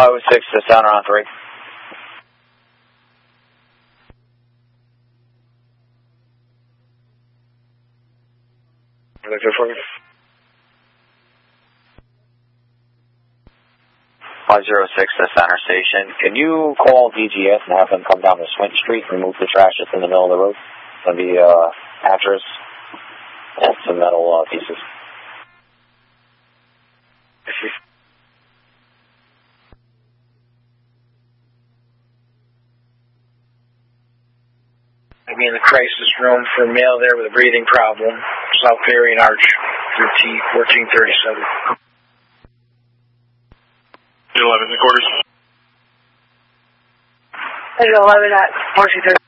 06 to center on 3. Good for you. 506 to center station. Can you call DGS and have them come down to Swint Street and remove the trash that's in the middle of the road? It's going to be mattress and some metal pieces. Maybe in the crisis room for a male there with a breathing problem. South Parian Arch, 1437. 11 quarters. 11 at 1430.